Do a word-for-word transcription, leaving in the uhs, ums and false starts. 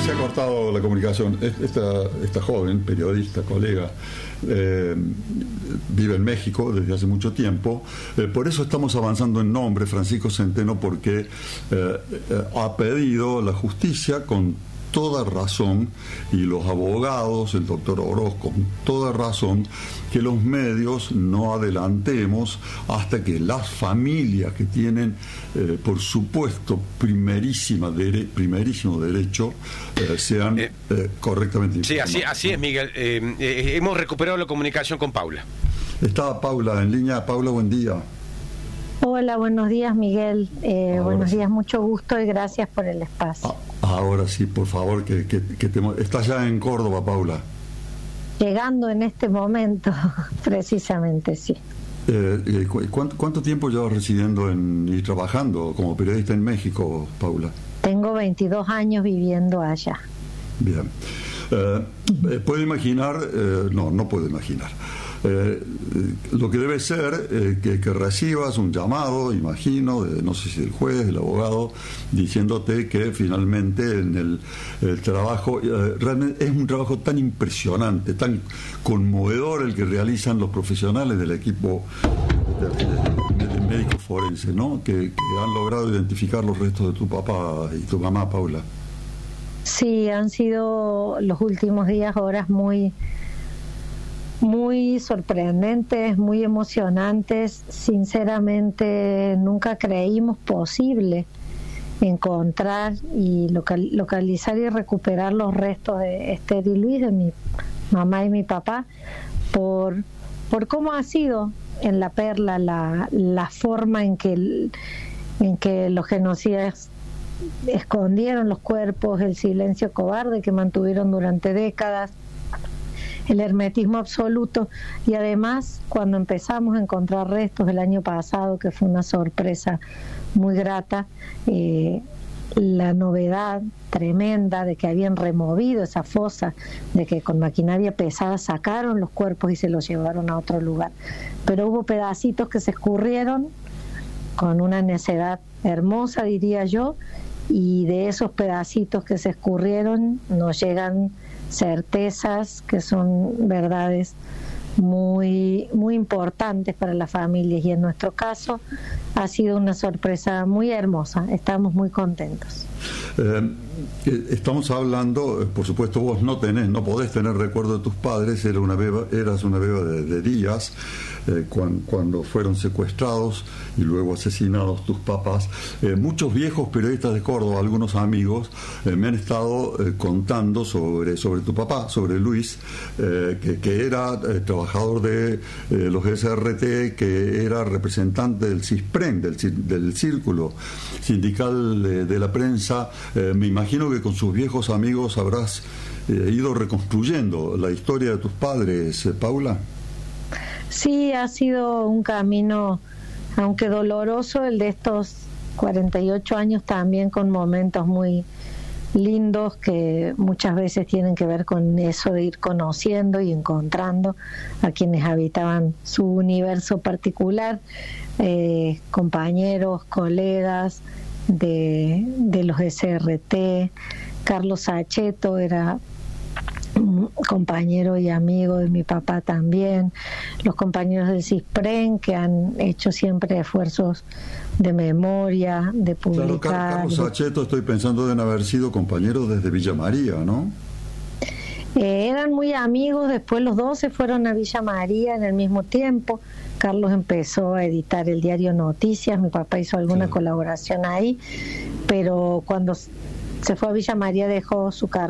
se ha cortado la comunicación. Esta, esta joven, periodista, colega, eh, vive en México desde hace mucho tiempo. Eh, por eso estamos avanzando en nombre, Francisco Centeno, porque eh, eh, ha pedido la justicia con toda razón, y los abogados, el doctor Oroz, con toda razón, que los medios no adelantemos hasta que las familias que tienen, eh, por supuesto, primerísima dere- primerísimo derecho, eh, sean eh, correctamente informadas. Sí, así, así es, Miguel. Eh, eh, hemos recuperado la comunicación con Paula. Está Paula en línea. Paula, buen día. Hola, buenos días, Miguel. Eh, buenos sí. días, mucho gusto y gracias por el espacio. Ah, ahora sí, por favor, que, que, que te... Estás ya en Córdoba, Paula. Llegando en este momento, precisamente, sí. Eh, eh, cu- ¿cuánto, ¿Cuánto tiempo llevas residiendo en, y trabajando como periodista en México, Paula? Tengo veintidós años viviendo allá. Bien. Eh, eh, ¿Puedo imaginar? Eh, no, no puedo imaginar. Eh, lo que debe ser eh, que, que recibas un llamado, imagino, de, no sé si del juez, del abogado, diciéndote que finalmente en el, el trabajo, eh, realmente es un trabajo tan impresionante, tan conmovedor el que realizan los profesionales del equipo de, de, de médico forense, ¿no? Que, que han logrado identificar los restos de tu papá y tu mamá, Paula. Sí, han sido los últimos días, horas muy... muy sorprendentes, muy emocionantes. Sinceramente nunca creímos posible encontrar y local, localizar y recuperar los restos de Esther y Luis, de mi mamá y mi papá, por, por cómo ha sido en La Perla la, la forma en que, el, en que los genocidas escondieron los cuerpos, el silencio cobarde que mantuvieron durante décadas, el hermetismo absoluto. Y además, cuando empezamos a encontrar restos el año pasado, que fue una sorpresa muy grata, eh, la novedad tremenda de que habían removido esa fosa, de que con maquinaria pesada sacaron los cuerpos y se los llevaron a otro lugar, pero hubo pedacitos que se escurrieron con una necedad hermosa, diría yo, y de esos pedacitos que se escurrieron nos llegan certezas que son verdades muy muy importantes para las familias, y en nuestro caso ha sido una sorpresa muy hermosa. Estamos muy contentos. Eh, estamos hablando, por supuesto vos no tenés, no podés tener recuerdo de tus padres, era una beba, eras una beba de, de días eh, cuando, cuando fueron secuestrados y luego asesinados tus papás. Eh, muchos viejos periodistas de Córdoba, algunos amigos, eh, me han estado eh, contando sobre, sobre tu papá, sobre Luis, eh, que, que era eh, trabajador de eh, los S R T, que era representante del CISPREN, del, del Círculo Sindical de, de la Prensa. Eh, me imagino que con sus viejos amigos habrás eh, ido reconstruyendo la historia de tus padres, eh, Paula. Sí, ha sido un camino, aunque doloroso, el de estos cuarenta y ocho años, también con momentos muy lindos que muchas veces tienen que ver con eso de ir conociendo y encontrando a quienes habitaban su universo particular, eh, compañeros, colegas de, de los S R T. Carlos Saccheto era compañero y amigo de mi papá también, los compañeros del CISPREN, que han hecho siempre esfuerzos de memoria, de publicar. Claro, Carlos Saccheto, estoy pensando, deben haber sido compañeros desde Villa María, ¿no? Eh, eran muy amigos, después los dos se fueron a Villa María en el mismo tiempo. Carlos empezó a editar el diario Noticias, mi papá hizo alguna sí. colaboración ahí, pero cuando se fue a Villa María dejó su carrera